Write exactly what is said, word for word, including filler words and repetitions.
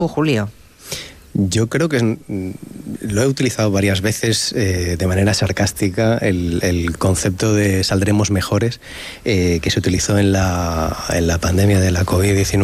Julio. Yo creo que es, lo he utilizado varias veces eh, de manera sarcástica, el, el concepto de saldremos mejores, eh, que se utilizó en la, en la pandemia de la COVID diecinueve.